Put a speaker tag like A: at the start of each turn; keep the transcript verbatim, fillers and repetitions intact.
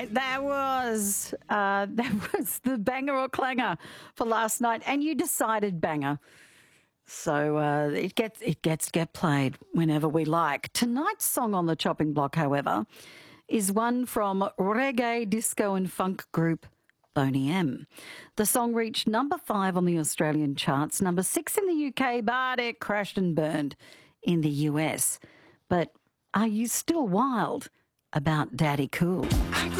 A: right, that was uh, that was the banger or clanger for last night, and you decided banger. So uh, it gets it gets to get played whenever we like. Tonight's song on the chopping block, however, is one from reggae, disco and funk group Boney M. The song reached number five on the Australian charts, number six in the U K, but it crashed and burned in the U S. But are you still wild about Daddy Cool?